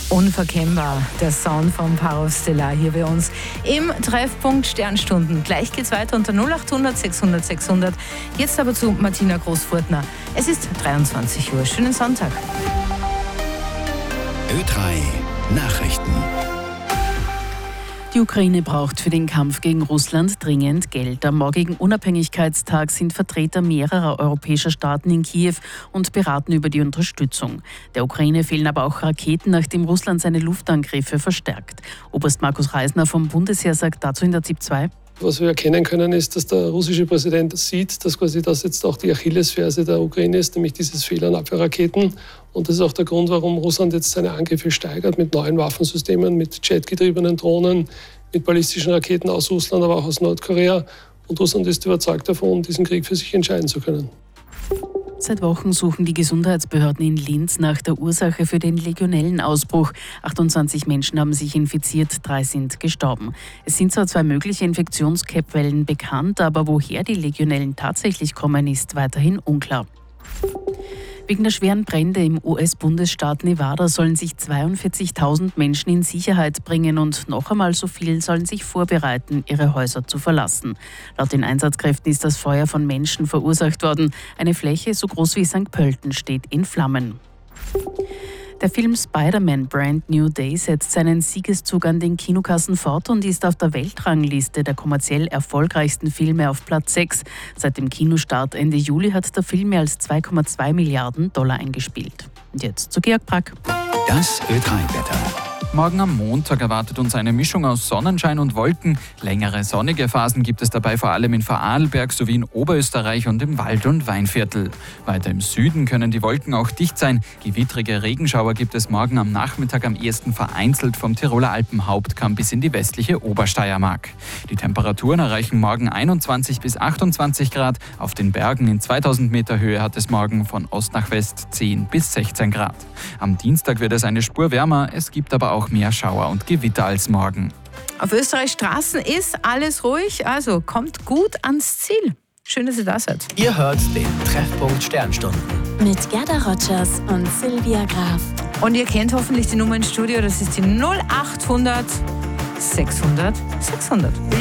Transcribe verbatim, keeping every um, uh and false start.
Unverkennbar, der Sound von Power Stellar hier bei uns im Treffpunkt Sternstunden. Gleich geht's weiter unter null acht hundert sechshundert sechshundert. Jetzt aber zu Martina Großfurtner. Es ist dreiundzwanzig Uhr. Schönen Sonntag. Ö drei Nachrichten. Die Ukraine braucht für den Kampf gegen Russland dringend Geld. Am morgigen Unabhängigkeitstag sind Vertreter mehrerer europäischer Staaten in Kiew und beraten über die Unterstützung. Der Ukraine fehlen aber auch Raketen, nachdem Russland seine Luftangriffe verstärkt. Oberst Markus Reisner vom Bundesheer sagt dazu in der ZIP zwei: Was wir erkennen können, ist, dass der russische Präsident sieht, dass quasi das jetzt auch die Achillesferse der Ukraine ist, nämlich dieses Fehlen an Abwehrraketen. Und das ist auch der Grund, warum Russland jetzt seine Angriffe steigert mit neuen Waffensystemen, mit jetgetriebenen Drohnen, mit ballistischen Raketen aus Russland, aber auch aus Nordkorea. Und Russland ist überzeugt davon, diesen Krieg für sich entscheiden zu können. Seit Wochen suchen die Gesundheitsbehörden in Linz nach der Ursache für den Legionellenausbruch. achtundzwanzig Menschen haben sich infiziert, drei sind gestorben. Es sind zwar zwei mögliche Infektionskettwellen bekannt, aber woher die Legionellen tatsächlich kommen, ist weiterhin unklar. Wegen der schweren Brände im U S-Bundesstaat Nevada sollen sich zweiundvierzigtausend Menschen in Sicherheit bringen und noch einmal so viel sollen sich vorbereiten, ihre Häuser zu verlassen. Laut den Einsatzkräften ist das Feuer von Menschen verursacht worden. Eine Fläche so groß wie Sankt Pölten steht in Flammen. Der Film Spider-Man Brand New Day setzt seinen Siegeszug an den Kinokassen fort und ist auf der Weltrangliste der kommerziell erfolgreichsten Filme auf Platz sechs. Seit dem Kinostart Ende Juli hat der Film mehr als zwei Komma zwei Milliarden Dollar eingespielt. Und jetzt zu Georg Brack. Das Ö drei Wetter. Morgen am Montag erwartet uns eine Mischung aus Sonnenschein und Wolken. Längere sonnige Phasen gibt es dabei vor allem in Vorarlberg sowie in Oberösterreich und im Wald- und Weinviertel. Weiter im Süden können die Wolken auch dicht sein. Gewittrige Regenschauer gibt es morgen am Nachmittag am ehesten vereinzelt vom Tiroler Alpenhauptkamm bis in die westliche Obersteiermark. Die Temperaturen erreichen morgen einundzwanzig bis achtundzwanzig Grad. Auf den Bergen in zweitausend Meter Höhe hat es morgen von Ost nach West zehn bis sechzehn Grad. Am Dienstag wird es eine Spur wärmer, es gibt aber auch mehr Schauer und Gewitter als morgen. Auf Österreichs Straßen ist alles ruhig, also kommt gut ans Ziel. Schön, dass ihr da seid. Ihr hört den Treffpunkt Sternstunden. Mit Gerda Rogers und Silvia Graf. Und ihr kennt hoffentlich die Nummer ins Studio, das ist die null acht hundert sechshundert sechshundert.